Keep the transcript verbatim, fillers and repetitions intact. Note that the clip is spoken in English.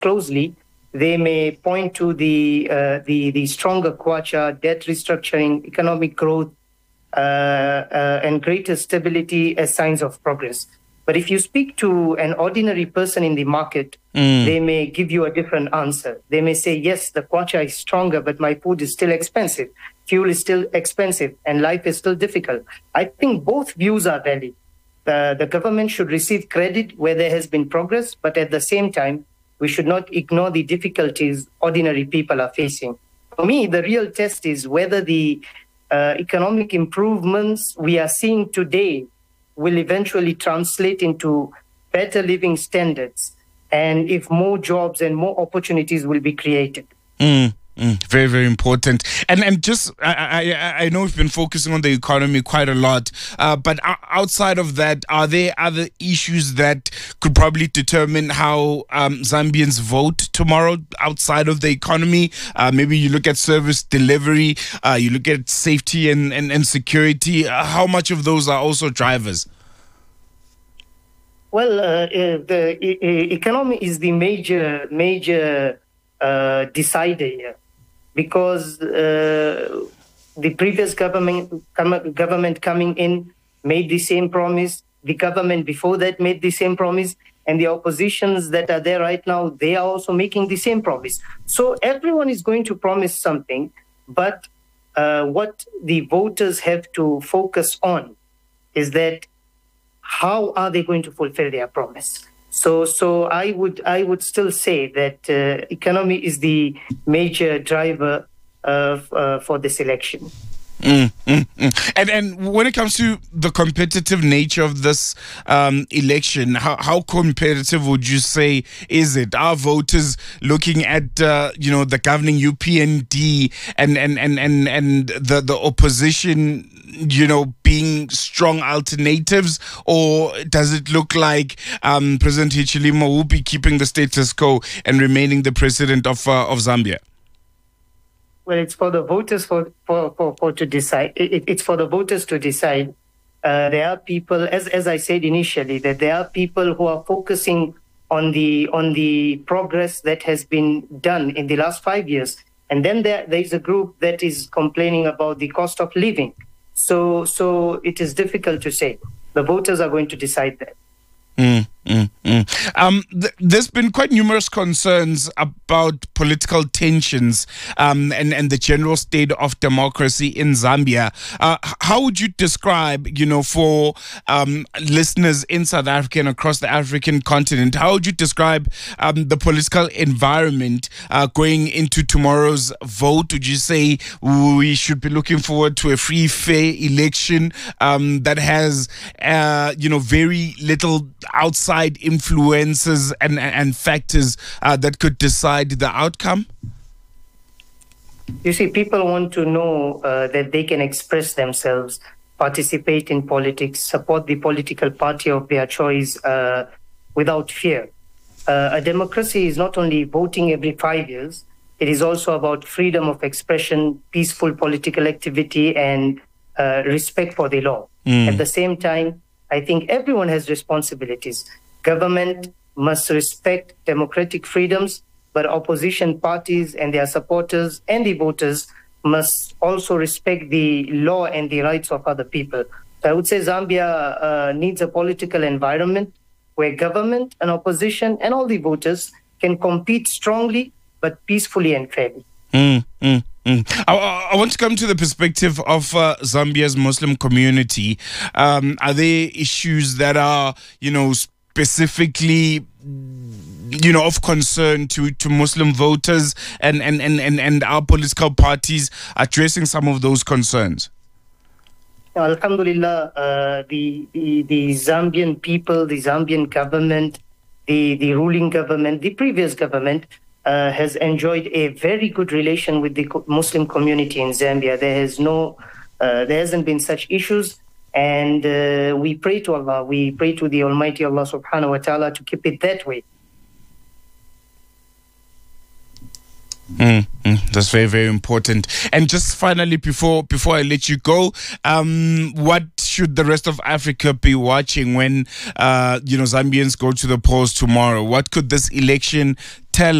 closely, they may point to the uh, the the stronger kwacha, debt restructuring, economic growth, uh, uh, and greater stability as signs of progress. But if you speak to an ordinary person in the market, mm. they may give you a different answer. They may say, yes, the kwacha is stronger, but my food is still expensive. Fuel is still expensive, and life is still difficult. I think both views are valid. Uh, the government should receive credit where there has been progress, but at the same time, we should not ignore the difficulties ordinary people are facing. For me, the real test is whether the uh, economic improvements we are seeing today will eventually translate into better living standards, and if more jobs and more opportunities will be created. Mm. Mm, very, very important. And and just, I, I I know we've been focusing on the economy quite a lot, uh, but outside of that, are there other issues that could probably determine how um, Zambians vote tomorrow outside of the economy? Uh, maybe you look at service delivery, uh, you look at safety and, and, and security. Uh, how much of those are also drivers? Well, uh, uh, the uh, economy is the major, major uh, decider here. Because uh, the previous government com- government coming in made the same promise, the government before that made the same promise, and the oppositions that are there right now, they are also making the same promise. So everyone is going to promise something, but uh, what the voters have to focus on is that how are they going to fulfill their promise? So, so I would I would still say that uh, economy is the major driver of, uh, for this election. Mm, mm, mm. And and when it comes to the competitive nature of this um, election, how, how competitive would you say is it? Are voters looking at uh, you know the governing U P N D and and and and, and the, the opposition, you know, being strong alternatives, or does it look like um, President Hichilema will be keeping the status quo and remaining the president of uh, of Zambia? Well, it's for the voters for for, for, for to decide. It, it's for the voters to decide. Uh, there are people, as as I said initially, that there are people who are focusing on the on the progress that has been done in the last five years, and then there there is a group that is complaining about the cost of living. So, so it is difficult to say. The voters are going to decide that. Mm, mm, mm. Um, th- there's been quite numerous concerns about political tensions um, and, and the general state of democracy in Zambia. Uh, how would you describe, you know, for um, listeners in South Africa and across the African continent, how would you describe um, the political environment uh, going into tomorrow's vote? Would you say we should be looking forward to a free, fair election um, that has, uh, you know, very little outside influences and and factors uh, that could decide the outcome? You see, people want to know uh, that they can express themselves, participate in politics, support the political party of their choice uh, without fear. Uh, a democracy is not only voting every five years, it is also about freedom of expression, peaceful political activity, and uh, respect for the law. Mm. At the same time, I think everyone has responsibilities. Government must respect democratic freedoms, but opposition parties and their supporters and the voters must also respect the law and the rights of other people. So I would say Zambia uh, needs a political environment where government and opposition and all the voters can compete strongly, but peacefully and fairly. Mm, mm. Mm. I, I want to come to the perspective of uh, Zambia's Muslim community. Um, are there issues that are, you know, specifically, you know, of concern to, to Muslim voters and, and, and, and, and our political parties addressing some of those concerns? Alhamdulillah, uh, the, the the Zambian people, the Zambian government, the, the ruling government, the previous government, Uh, has enjoyed a very good relation with the Muslim community in Zambia. There has no, uh, there hasn't been such issues, and uh, we pray to Allah. We pray to the Almighty Allah Subhanahu wa Taala to keep it that way. Mm, mm, that's very, very important. And just finally, before before I let you go, um, what should the rest of Africa be watching when uh, you know Zambians go to the polls tomorrow? What could this election